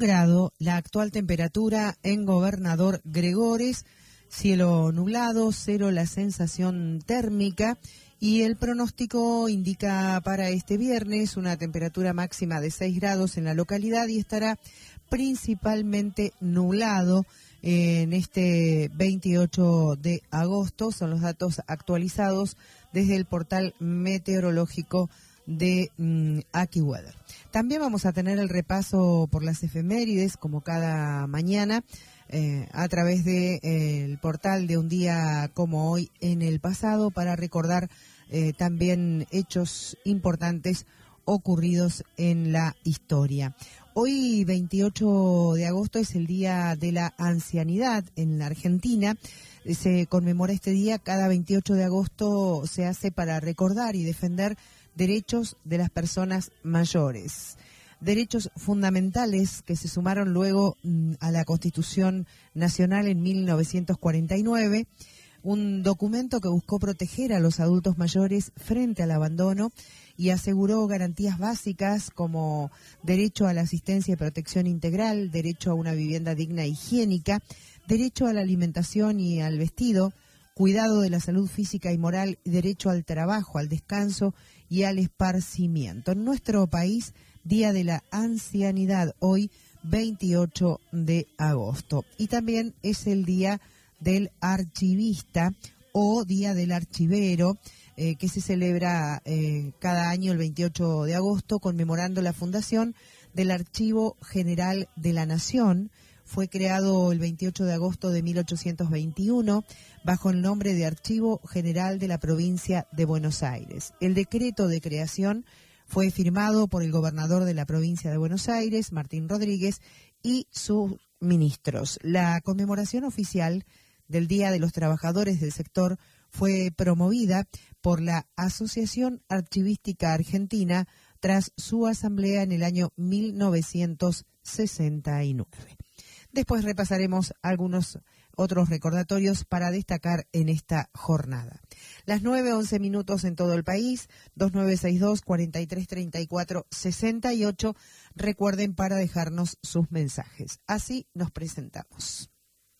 grado la actual temperatura en Gobernador Gregores, cielo nublado, 0 la sensación térmica y el pronóstico indica para este viernes una temperatura máxima de 6 grados en la localidad y estará principalmente nublado en este 28 de agosto. Son los datos actualizados desde el portal meteorológico de AccuWeather. También vamos a tener el repaso por las efemérides, como cada mañana, a través de el portal de Un Día Como Hoy en el Pasado, para recordar también hechos importantes ocurridos en la historia. Hoy, 28 de agosto, es el Día de la Ancianidad en la Argentina. Se conmemora este día, cada 28 de agosto se hace para recordar y defender derechos de las personas mayores. Derechos fundamentales que se sumaron luego a la Constitución Nacional en 1949, un documento que buscó proteger a los adultos mayores frente al abandono y aseguró garantías básicas como derecho a la asistencia y protección integral, derecho a una vivienda digna e higiénica, derecho a la alimentación y al vestido, cuidado de la salud física y moral, derecho al trabajo, al descanso y al esparcimiento. En nuestro país, Día de la Ancianidad, hoy 28 de agosto. Y también es el Día del Archivista o Día del Archivero, que se celebra cada año el 28 de agosto, conmemorando la fundación del Archivo General de la Nación. Fue creado el 28 de agosto de 1821 bajo el nombre de Archivo General de la Provincia de Buenos Aires. El decreto de creación fue firmado por el gobernador de la provincia de Buenos Aires, Martín Rodríguez, y sus ministros. La conmemoración oficial del Día de los Trabajadores del Sector fue promovida por la Asociación Archivística Argentina tras su asamblea en el año 1969. Después repasaremos algunos otros recordatorios para destacar en esta jornada. Las 9:11 en todo el país, 2962-4334-68. Recuerden para dejarnos sus mensajes. Así nos presentamos.